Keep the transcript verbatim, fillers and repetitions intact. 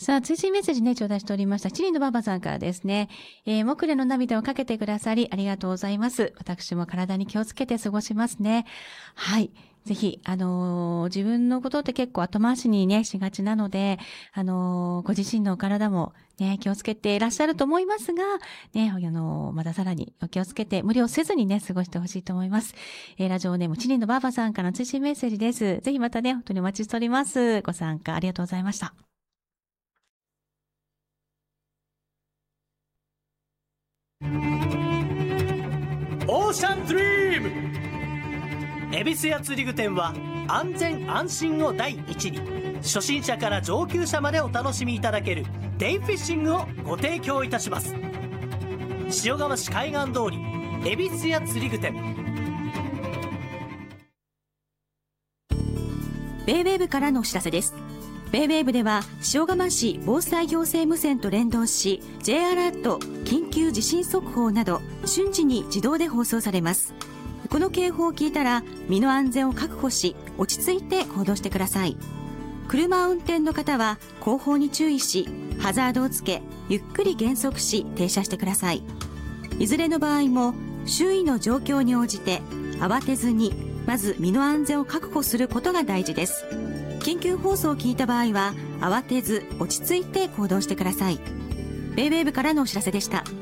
さあ、追伸メッセージね、頂戴しておりました。チリのババさんからですね。えー、木蓮の涙をかけてくださり、ありがとうございます。私も体に気をつけて過ごしますね。はい。ぜひ、あのー、自分のことって結構後回しにね、しがちなので、あのー、ご自身のお体もね、気をつけていらっしゃると思いますが、ね、あのー、まださらにお気をつけて、無理をせずにね、過ごしてほしいと思います。えー、ラジオネーム、チリのババさんからの追伸メッセージです。ぜひまたね、本当にお待ちしております。ご参加ありがとうございました。 オーシャンドリーム恵比寿屋釣り具店は安全安心を第一に、初心者から上級者までお楽しみいただけるデイフィッシングをご提供いたします。塩釜市海岸通り恵比寿屋釣り具店。 ベイウェーブからのお知らせです。ベイウェーブでは塩釜市防災行政無線と連動し J アラート、緊急地震速報など瞬時に自動で放送されます。この警報を聞いたら身の安全を確保し、落ち着いて行動してください。車運転の方は後方に注意し、ハザードをつけ、ゆっくり減速し停車してください。いずれの場合も周囲の状況に応じて慌てずに、まず身の安全を確保することが大事です。緊急放送を聞いた場合は慌てず落ち着いて行動してください。ベイウェーブからのお知らせでした。